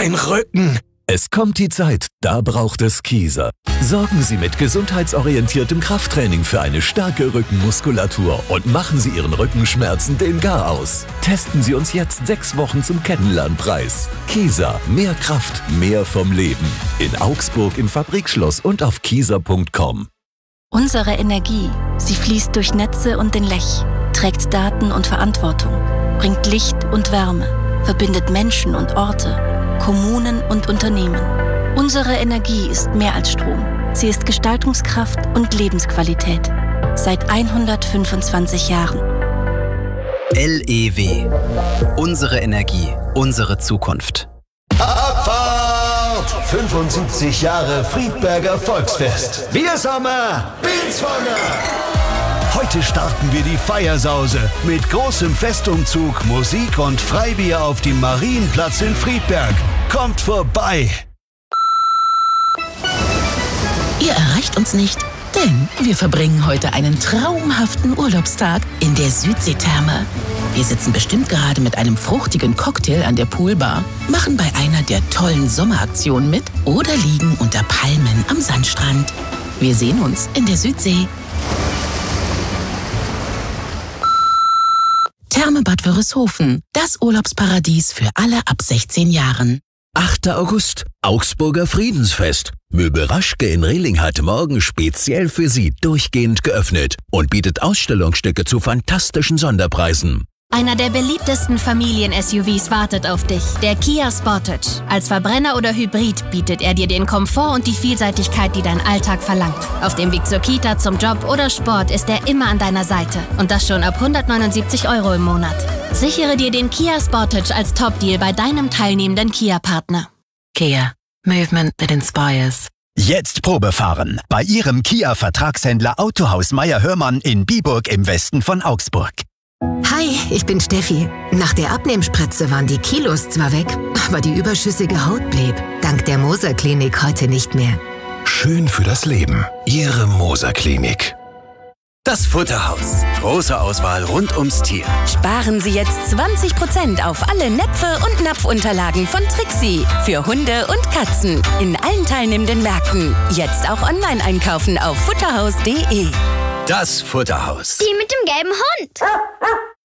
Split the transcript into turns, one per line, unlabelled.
Mein Rücken.
Es kommt die Zeit, da braucht es Kieser. Sorgen Sie mit gesundheitsorientiertem Krafttraining für eine starke Rückenmuskulatur und machen Sie Ihren Rückenschmerzen den Garaus. Testen Sie uns jetzt 6 Wochen zum Kennenlernpreis. Kieser, mehr Kraft, mehr vom Leben. In Augsburg im Fabrikschloss und auf kieser.com.
Unsere Energie, sie fließt durch Netze und den Lech, trägt Daten und Verantwortung, bringt Licht und Wärme, verbindet Menschen und Orte, Kommunen und Unternehmen. Unsere Energie ist mehr als Strom. Sie ist Gestaltungskraft und Lebensqualität. Seit 125 Jahren.
LEW. Unsere Energie, unsere Zukunft.
Abfahrt! 75 Jahre Friedberger Volksfest. Biersommer, Bilsvonger! Heute starten wir die Feiersause mit großem Festumzug, Musik und Freibier auf dem Marienplatz in Friedberg. Kommt vorbei!
Ihr erreicht uns nicht, denn wir verbringen heute einen traumhaften Urlaubstag in der Südseetherme. Wir sitzen bestimmt gerade mit einem fruchtigen Cocktail an der Poolbar, machen bei einer der tollen Sommeraktionen mit oder liegen unter Palmen am Sandstrand. Wir sehen uns in der Südsee. Therme Bad Wörishofen, das Urlaubsparadies für alle ab 16 Jahren.
8. August, Augsburger Friedensfest. Möbel Raschke in Rehling hat morgen speziell für Sie durchgehend geöffnet und bietet Ausstellungsstücke zu fantastischen Sonderpreisen.
Einer der beliebtesten Familien-SUVs wartet auf dich, der Kia Sportage. Als Verbrenner oder Hybrid bietet er dir den Komfort und die Vielseitigkeit, die dein Alltag verlangt. Auf dem Weg zur Kita, zum Job oder Sport ist er immer an deiner Seite. Und das schon ab 179 € im Monat. Sichere dir den Kia Sportage als Top-Deal bei deinem teilnehmenden Kia-Partner.
Kia. Movement that inspires.
Jetzt Probefahren bei Ihrem Kia-Vertragshändler Autohaus Meier-Hörmann in Biburg im Westen von Augsburg.
Hi, ich bin Steffi. Nach der Abnehmspritze waren die Kilos zwar weg, aber die überschüssige Haut blieb. Dank der Moser Klinik heute nicht mehr.
Schön für das Leben. Ihre Moser Klinik.
Das Futterhaus. Große Auswahl rund ums Tier.
Sparen Sie jetzt 20% auf alle Näpfe und Napfunterlagen von Trixie. Für Hunde und Katzen. In allen teilnehmenden Märkten. Jetzt auch online einkaufen auf futterhaus.de.
Das Futterhaus.
Die mit dem gelben Hund.